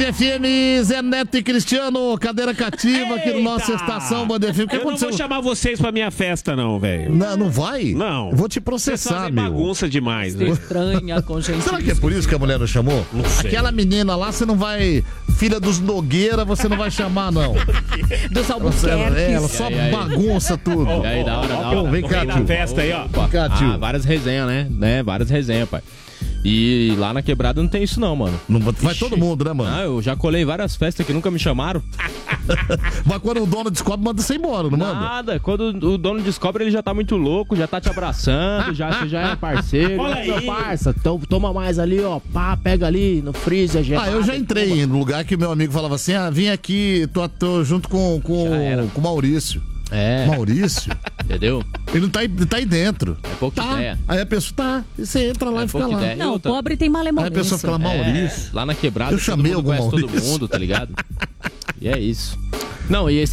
Band FM, Zé Neto e Cristiano, cadeira cativa aqui no nossa estação Band FM. O que eu aconteceu? não vou chamar vocês pra minha festa, não, velho. Não vai? Não. Eu vou te processar, meu. Bagunça demais, né? Estranha com gente. Será que é por isso que a mulher não chamou? Não sei. Aquela menina lá, você não vai... Filha dos Nogueira, você não vai chamar, não. Dos Albuquerques. Ela só bagunça tudo. E aí, da hora. Vem cá, na tio. festa aí, ó. Cá, tio. Várias resenhas, né? Várias resenhas, pai. E lá na quebrada não tem isso não, mano. Não, vai todo mundo, né, mano? Ah, eu já colei várias festas que nunca me chamaram. Mas quando o dono descobre, manda você embora, não manda? Nada, quando o dono descobre, ele já tá muito louco, já tá te abraçando, você já é parceiro. Olha aí. Meu parça, toma mais ali, ó, pá, pega ali no freezer. Eu já entrei no lugar que meu amigo falava assim, vim aqui, tô junto com o Maurício. É. Maurício? Entendeu? Ele não tá aí dentro. É pouca ideia. Aí a pessoa tá, e você entra lá e fica lá. Ideia. Não, o outra... pobre tem Aí malemolência. a pessoa fica lá, Maurício. Lá na quebrada, Eu chamei todo mundo algum conhece todo Maurício. mundo, tá ligado? E é isso. Não, e esse